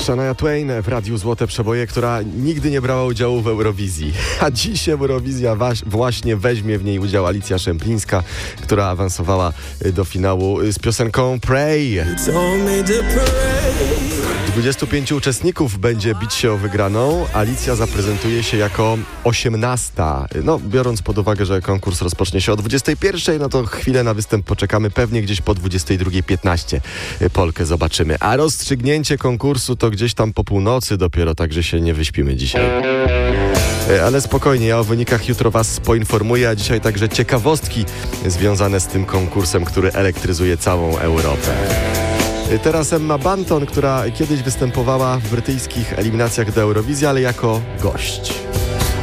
Shania Twain w Radiu Złote Przeboje, która nigdy nie brała udziału w Eurowizji. A dziś Eurowizja właśnie weźmie w niej udział Alicja Szemplińska, która awansowała do finału z piosenką Pray. 25 uczestników będzie bić się o wygraną. Alicja zaprezentuje się jako 18. No, biorąc pod uwagę, że konkurs rozpocznie się o 21, no to chwilę na występ poczekamy. Pewnie gdzieś po 22:15 Polkę zobaczymy. A rozstrzygnięcie konkursu to gdzieś tam po północy dopiero, także się nie wyśpimy dzisiaj. Ale spokojnie, ja o wynikach jutro Was poinformuję, a dzisiaj także ciekawostki związane z tym konkursem, który elektryzuje całą Europę. Teraz Emma Bunton, która kiedyś występowała w brytyjskich eliminacjach do Eurowizji, ale jako gość.